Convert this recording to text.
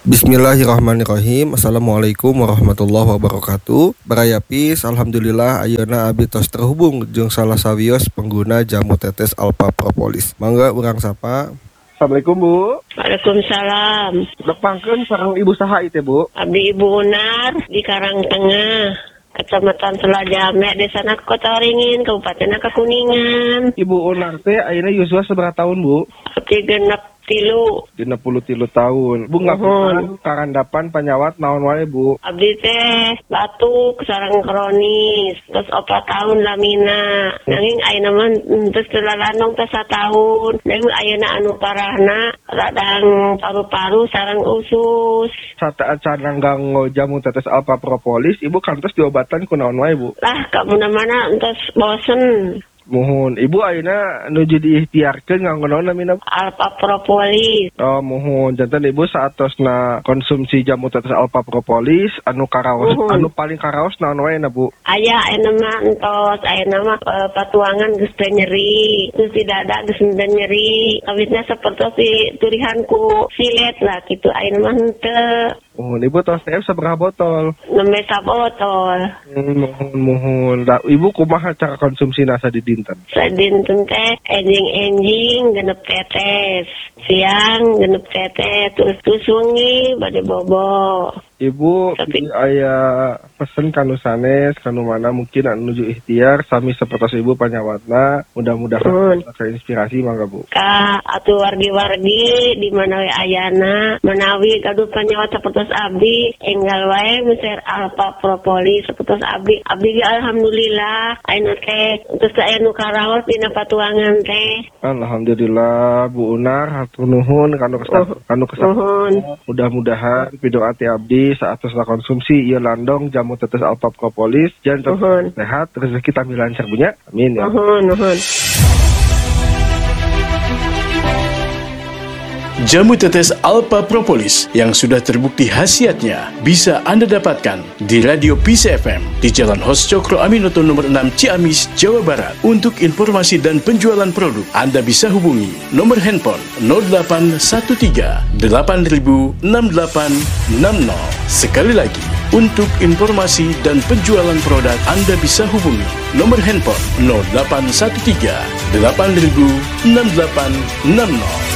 Bismillahirrahmanirrahim. Assalamualaikum warahmatullahi wabarakatuh. Barayapis, alhamdulillah ayeuna abdi tos terhubung jeung salah sawios pengguna jamu tetes Alpha Propolis. Mangga urang sapa. Assalamualaikum Bu. Waalaikumsalam. Depangkeun sareng ibu saha ieu teh Bu? Abdi Ibu Unar di Karangtengah, Kecamatan Selajame, Desa Kota Waringin, Kabupaten Kuningan. Ibu Unar teh ayeuna yuswa sabaraha tahun Bu? Abdi genep 63 tahun. Bu ngapunten karandapan panyawat naon wae Bu? Abdi teh batuk sareng kronis, terus 4 tahun lamina. Nanging ayeuna mah terus telalanong teh 1 tahun. Nanging ayeuna anu parahna radang paru-paru sareng usus. Saat nganggo jamu tetes Alpha Propolis, Ibu kantos diobatan ku naon wae Bu? Lah kamana-mana entos bosen. Muhun, Ibu ayeuna nuju diikhtiarkeun nganggo naon namina? Alpha Propolis. Oh, muhun. Janten Ibu saatosna konsumsi jamu tetes Alpha Propolis anu karaos, anu paling karaos naon wae na Bu? Aya ayeuna mah entos, ayeuna mah patuangan geus teu nyeri, terus di dada geus teu nyeri. Kawitna sapertos turihanku silet lah kitu ayeuna mah henteu. Muhun, Ibu tos teh sabaraha botol? 6 sabotol. Muhun. Da, Ibu kumaha cara konsumsina sadidinten? Sadinten teh enjing genep tetes, siang genep tetes, terus wengi bade bobo. Ibu aya pesen kanu sanes kanu mana mungkin anu nuju ikhtiar sami sapertos Ibu panyawatna, mudah-mudahan inspirasi mangga Bu. Ka atuh wargi-wargi di mana we ayana menawi gaduh panyawat sapertos abdi enggal wae meser Alpha Propolis sapertos abdi alhamdulillah ayeuna teh terus aya nu karaos dina patuangan teh. Alhamdulillah Bu Unar hatur nuhun kanu mudah-mudahan pidoa ti abdi saat konsumsi ieu landong jamu tetes Alpha Propolis jangan sehat rezeki tampi lancar punya. Amin ya. Nuhun. Jamu tetes Alpha Propolis yang sudah terbukti khasiatnya bisa Anda dapatkan di Radio Peace FM di Jalan Hos Cokro Aminoto nomor 6 Ciamis, Jawa Barat. Untuk informasi dan penjualan produk, Anda bisa hubungi nomor handphone 0813 8000 6860. Sekali lagi, untuk informasi dan penjualan produk, Anda bisa hubungi nomor handphone 0813 8000 6860.